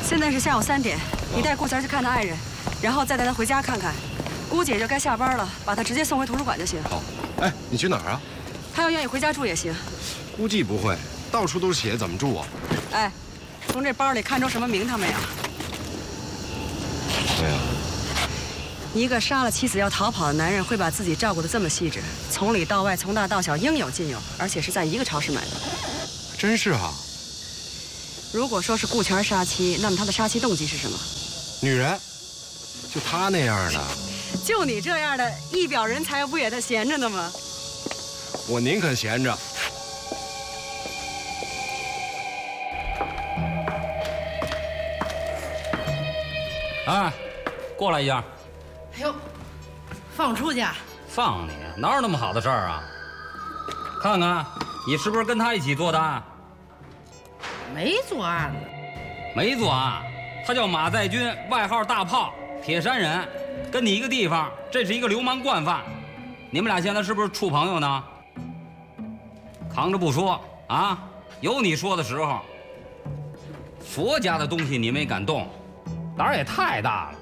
现在是下午3点，你带顾全去看他爱人，然后再带他回家看看。估计也就该下班了，把他直接送回图书馆就行。 好，哎，你去哪儿啊？ 他要愿意回家住也行。 估计不会，到处都是血，怎么住啊？ 哎，从这包里看出什么名堂没有？ 没有。 一个杀了妻子要逃跑的男人，会把自己照顾得这么细致，从里到外，从大到小，应有尽有，而且是在一个超市买的。 真是啊。 如果说是顾全杀妻，那么他的杀妻动机是什么？ 女人，就他那样的。 就你这样的一表人才，不也得闲着呢吗？ 我宁可闲着。 哎，过来一下。 哎呦，放我出去？ 放你？哪有那么好的事儿啊？看看，你是不是跟他一起做的案？ 没作案呢。 没作案，他叫马在军，外号大炮，铁山人，跟你一个地方，这是一个流氓惯犯。你们俩现在是不是处朋友呢？扛着不说啊，有你说的时候。佛家的东西你没敢动，胆儿也太大了。